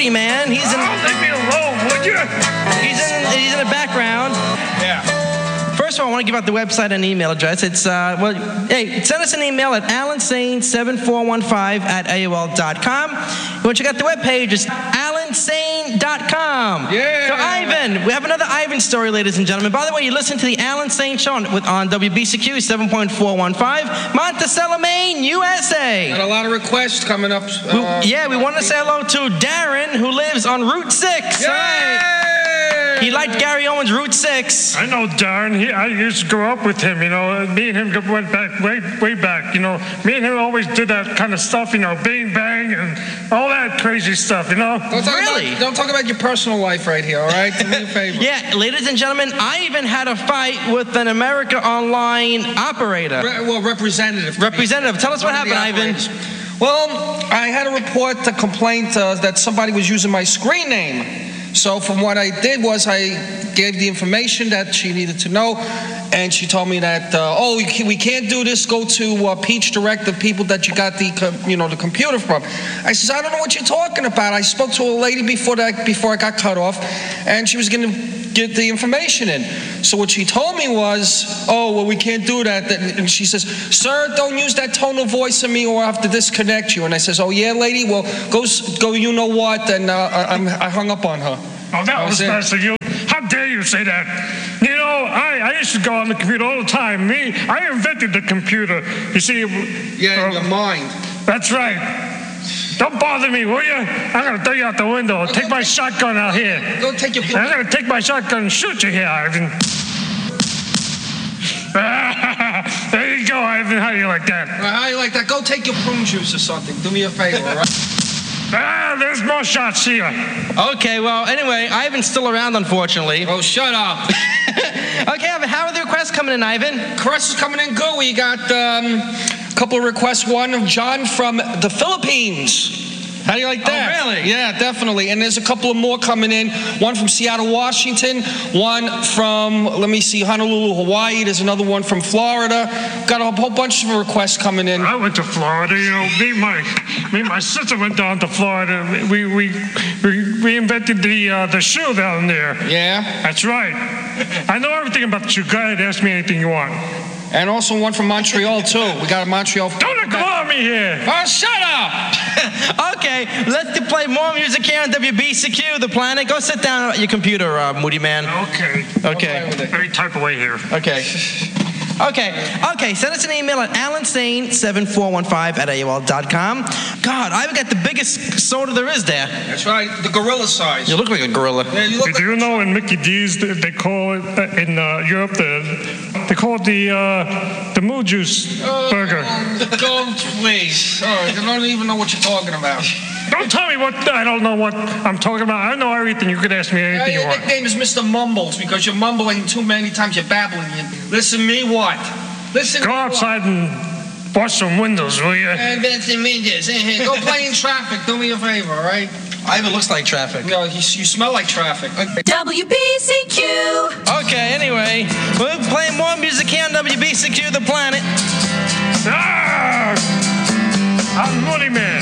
Moody Man. He's in. Leave me alone, would you? He's in the background. Yeah. First of all, I want to give out the website and email address. It's, hey, send us an email at alansane7415@AOL.com. You want to check out the webpage, it's alansane.com. Yeah. So, Ivan, we have another Ivan story, ladies and gentlemen. By the way, you listen to the Alan Sane Show on WBCQ 7.415, Monticello, Maine, USA. Got a lot of requests coming up. We want to say hello to Darren, who lives on Route 6. Yay! He liked Gary Owen's Route 6. I know Darren. I used to grow up with him, you know. Me and him went back, way back, you know. Me and him always did that kind of stuff, you know, bang, bang, and all that crazy stuff, you know. Don't talk about your personal life right here, all right? Do me a favor. Yeah, ladies and gentlemen, I even had a fight with an America Online operator. Representative. Tell us what happened, Ivan. Well, I had a report, a complaint that somebody was using my screen name. So from what I did was I gave the information that she needed to know, and she told me that, we can't do this. Go to Peach Direct, the people that you got the computer from. I says, I don't know what you're talking about. I spoke to a lady before I got cut off, and she was going to get the information in. So what she told me was, we can't do that. And she says, sir, don't use that tone of voice on me or I'll have to disconnect you. And I says, oh yeah, lady, well, go you know what, and I hung up on her. Oh, that was nice of you. How dare you say that? You know, I used to go on the computer all the time. I invented the computer. You see. Yeah, in your mind. That's right. Don't bother me, will you? I'm going to throw you out the window. Take my shotgun out here. Go take your... I'm going to take my shotgun and shoot you here, Ivan. There you go, Ivan. How do you like that? How do you like that? Go take your prune juice or something. Do me a favor, all right? There's more shots here. Okay, well, anyway, Ivan's still around, unfortunately. Oh, shut up. Okay, Ivan, how are the requests coming in, Ivan? Requests are coming in good. We got a couple of requests. One of John from the Philippines. How do you like that? Oh, really? Yeah, definitely. And there's a couple of more coming in. One from Seattle, Washington. One from, Honolulu, Hawaii. There's another one from Florida. Got a whole bunch of requests coming in. I went to Florida. You know, me and my sister went down to Florida. We invented the shoe down there. Yeah? That's right. I know everything about the shoe. Go ahead, ask me anything you want. And also one from Montreal, too. We got a Montreal... Don't ignore me here! Oh, shut up! Okay, let's play more music here on WBCQ, The Planet. Go sit down at your computer, Moody Man. Okay. Let me type away here. Okay. Send us an email at alansane7415@AOL.com. God, I've got the biggest soda there is there. That's right, the gorilla size. You look like a gorilla. Yeah, you look Do you know in Mickey D's, they call it, in Europe, they call it the Moo Juice burger. Don't, please. I don't even know what you're talking about. Don't tell me I don't know what I'm talking about. I know everything. You can ask me anything you Your want. nickname is Mr. Mumbles because you're mumbling too many times. You're babbling. Listen to me, what? Listen. Go outside and wash some windows, will you? Go play in traffic. Do me a favor, all right? Ivan looks like traffic. No, you smell like traffic. WBCQ. Okay, anyway, we're playing more music here on WBCQ, The Planet. I'm Moody Man.